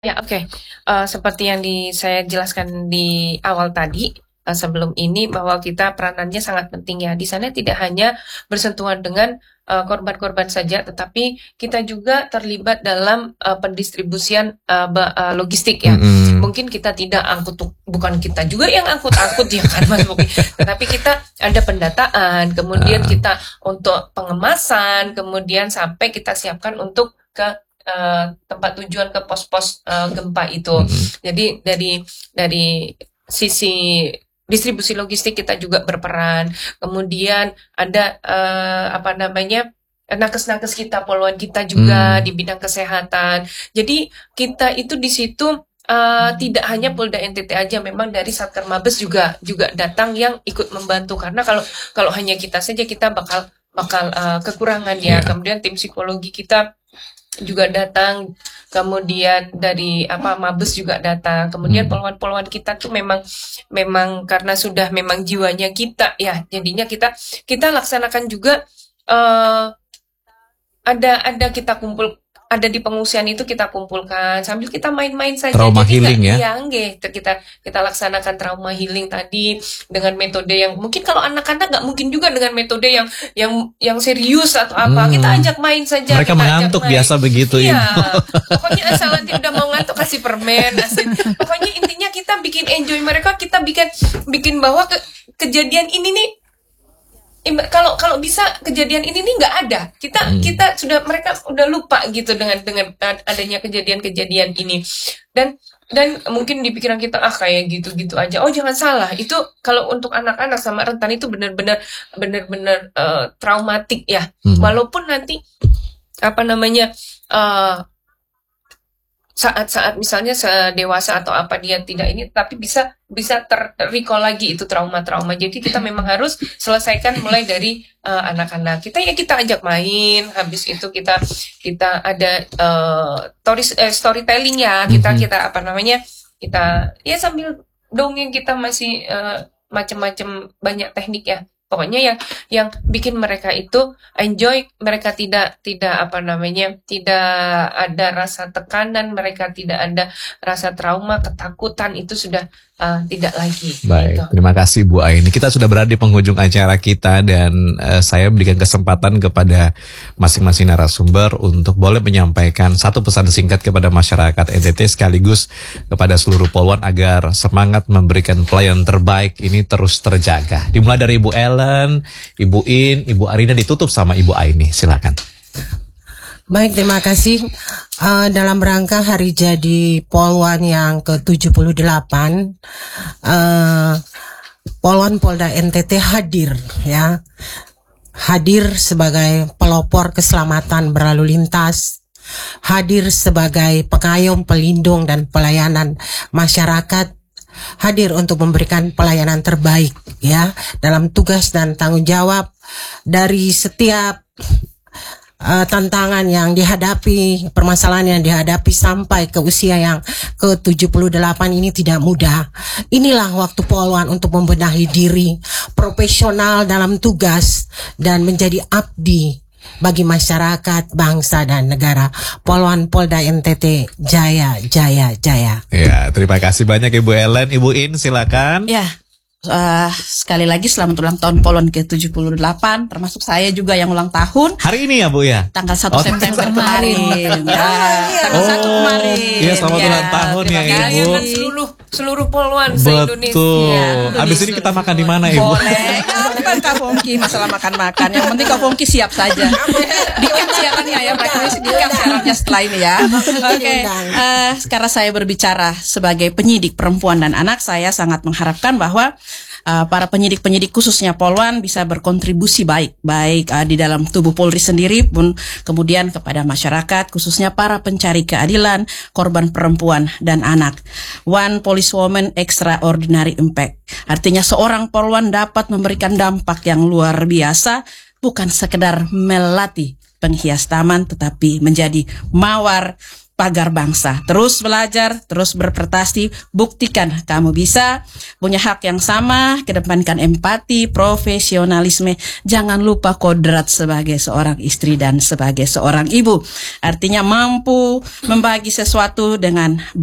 Ya, oke. Seperti yang saya jelaskan di awal tadi, sebelum ini bahwa kita peranannya sangat penting ya. Di sana tidak hanya bersentuhan dengan korban-korban saja, tetapi kita juga terlibat dalam pendistribusian logistik ya. Mm-mm. Mungkin kita tidak bukan kita juga yang angkut-angkut ya kan Mas Bobi, tetapi kita ada pendataan, kemudian kita untuk pengemasan, kemudian sampai kita siapkan untuk ke tempat tujuan ke pos-pos gempa itu. Jadi dari sisi distribusi logistik kita juga berperan. Kemudian ada nakes-nakes kita, poluan kita juga di bidang kesehatan. Jadi kita itu di situ tidak hanya Polda NTT aja, memang dari Satker Mabes juga datang yang ikut membantu, karena kalau hanya kita saja kita bakal kekurangan ya. Kemudian tim psikologi kita juga datang, kemudian dari Mabes juga datang, kemudian poluan kita tuh memang karena sudah memang jiwanya kita ya, jadinya kita laksanakan juga ada kita kumpul, ada di pengungsian itu kita kumpulkan sambil kita main-main saja. Trauma healing ya? Iya, kita laksanakan trauma healing tadi dengan metode yang mungkin kalau anak-anak nggak mungkin juga dengan metode yang serius atau apa. Kita ajak main saja. Mereka mengantuk biasa begitu. Iya, pokoknya asal nanti udah mau ngantuk kasih permen. Pokoknya intinya kita bikin enjoy mereka, kita bikin bahwa kejadian ini nih, kalau bisa kejadian ini nih nggak ada, kita mereka udah lupa gitu dengan adanya kejadian ini, dan mungkin di pikiran kita kayak gitu aja. Oh jangan salah, itu kalau untuk anak-anak sama rentan itu benar-benar traumatik ya. Walaupun nanti saat misalnya sedewasa atau apa dia tidak ini, tapi bisa recall lagi itu trauma. Jadi kita memang harus selesaikan mulai dari anak-anak kita ajak main, habis itu kita ada storytelling ya, kita ya sambil dongeng, kita masih macam-macam banyak teknik ya. Pokoknya yang bikin mereka itu enjoy, mereka tidak ada rasa tekanan, mereka tidak ada rasa trauma, ketakutan, itu sudah tidak lagi. Baik, gitu. Terima kasih Bu Aini. Kita sudah berada di penghujung acara kita, dan saya berikan kesempatan kepada masing-masing narasumber untuk boleh menyampaikan satu pesan singkat kepada masyarakat NTT sekaligus kepada seluruh poluan agar semangat memberikan pelayanan terbaik ini terus terjaga. Dimulai dari Ibu Ellen, Ibu In, Ibu Arina, ditutup sama Ibu Aini. Silakan. Baik, terima kasih. Dalam rangka hari jadi Polwan yang ke-78, Polwan Polda NTT hadir ya. Hadir sebagai pelopor keselamatan berlalu lintas, hadir sebagai pengayom, pelindung dan pelayanan masyarakat, hadir untuk memberikan pelayanan terbaik ya dalam tugas dan tanggung jawab dari setiap tantangan yang dihadapi, permasalahan yang dihadapi sampai ke usia yang ke-78 ini tidak mudah. Inilah waktu Polwan untuk membenahi diri, profesional dalam tugas, dan menjadi abdi bagi masyarakat, bangsa, dan negara. Polwan Polda NTT Jaya, Jaya, Jaya. Ya, terima kasih banyak Ibu Ellen. Ibu In, silakan. Ya. Sekali lagi selamat ulang tahun Polwan ke-78, termasuk saya juga yang ulang tahun. Hari ini ya Bu ya? Tanggal 1 September kemarin. Tanggal 1 kemarin. Iya, selamat ulang tahun ya Ibu. Seluruh poluan se-Indonesia. Betul. Habis ini kita makan di mana Ibu? Boleh. Bukan Kak Pongki masalah makan-makan. Yang penting Kak Pongki siap saja. Di-cap siarannya ya, di-cap siarannya setelah ini ya. Oke. Sekarang saya berbicara sebagai penyidik perempuan dan anak, saya sangat mengharapkan bahwa para penyidik-penyidik khususnya Polwan bisa berkontribusi baik di dalam tubuh Polri sendiri pun kemudian kepada masyarakat, khususnya para pencari keadilan, korban perempuan dan anak. One policewoman extraordinary impact. Artinya seorang Polwan dapat memberikan dampak yang luar biasa, bukan sekedar melatih penghias taman, tetapi menjadi mawar pagar bangsa. Terus belajar, terus berprestasi, buktikan kamu bisa, punya hak yang sama, kedepankan empati, profesionalisme, jangan lupa kodrat sebagai seorang istri dan sebagai seorang ibu. Artinya mampu membagi sesuatu dengan